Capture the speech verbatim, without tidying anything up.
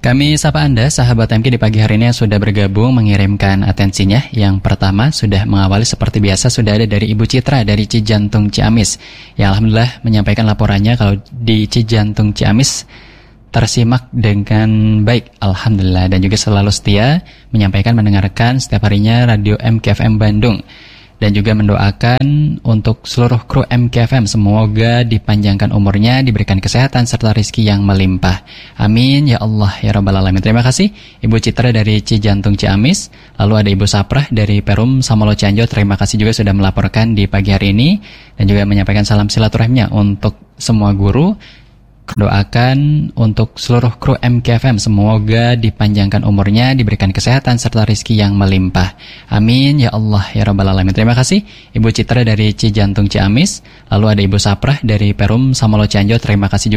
Kami sapa Anda, sahabat M K di pagi hari ini yang sudah bergabung mengirimkan atensinya. Yang pertama sudah mengawali seperti biasa sudah ada dari Ibu Citra dari Cijantung Ciamis. Yang Alhamdulillah menyampaikan laporannya kalau di Cijantung Ciamis tersimak dengan baik, Alhamdulillah. Dan juga selalu setia menyampaikan mendengarkan setiap harinya Radio M K F M Bandung. Dan juga mendoakan untuk seluruh kru M K F M semoga dipanjangkan umurnya, diberikan kesehatan serta rezeki yang melimpah. Amin ya Allah ya Rabbal Alamin. Terima kasih Ibu Citra dari Cijantung Ciamis. Lalu ada Ibu Saprah dari Perum Samolo Cianjur. Terima kasih juga sudah melaporkan di pagi hari ini dan juga menyampaikan salam silaturahimnya untuk semua guru. Doakan untuk seluruh kru M K F M semoga dipanjangkan umurnya, diberikan kesehatan serta rezeki yang melimpah. Amin ya Allah ya Rabbal Alamin. Terima kasih Ibu Citra dari Cijantung Ciamis. Lalu ada Ibu Saprah dari Perum Samolo Cianjur. Terima kasih juga